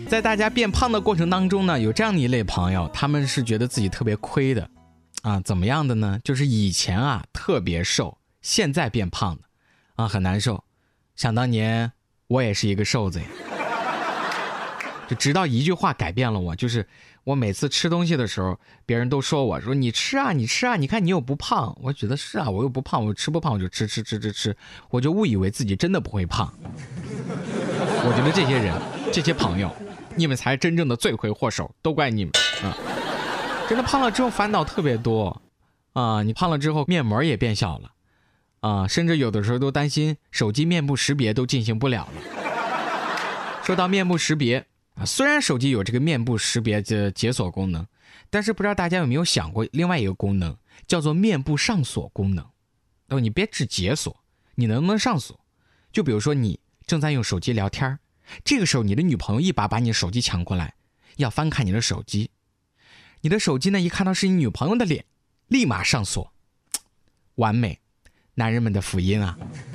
在大家变胖的过程当中呢，有这样的一类朋友，他们是觉得自己特别亏的啊，怎么样的呢？就是以前啊特别瘦，现在变胖的啊，很难受。想当年我也是一个瘦子呀，就直到一句话改变了我，就是我每次吃东西的时候，别人都说我说你吃啊你吃啊，你看你又不胖。我觉得是啊，我又不胖，我吃不胖我就吃，我就误以为自己真的不会胖。我觉得这些人这些朋友，你们才是真正的罪魁祸首，都怪你们啊！真的胖了之后烦恼特别多啊！你胖了之后面膜也变小了啊，甚至有的时候都担心手机面部识别都进行不了了。说到面部识别啊，虽然手机有这个面部识别的解锁功能，但是不知道大家有没有想过另外一个功能，叫做面部上锁功能。你别只解锁，你能不能上锁？就比如说你正在用手机聊天，这个时候你的女朋友一把把你的手机抢过来，要翻看你的手机，你的手机呢一看到是你女朋友的脸，立马上锁，完美，男人们的福音啊！